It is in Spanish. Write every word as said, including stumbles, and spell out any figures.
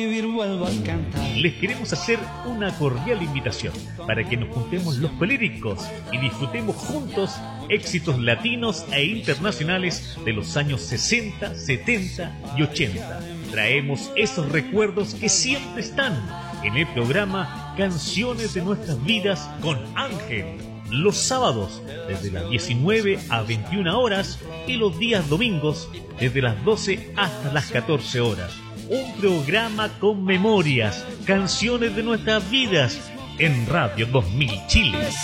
Les queremos hacer una cordial invitación para que nos juntemos los pelíricos y disfrutemos juntos éxitos latinos e internacionales de los años sesenta, setenta y ochenta. Traemos esos recuerdos que siempre están en el programa Canciones de Nuestras Vidas con Ángel. Los sábados desde las diecinueve a veintiuna horas y los días domingos desde las doce hasta las catorce horas. Un programa con memorias, canciones de nuestras vidas en Radio dos mil Chile.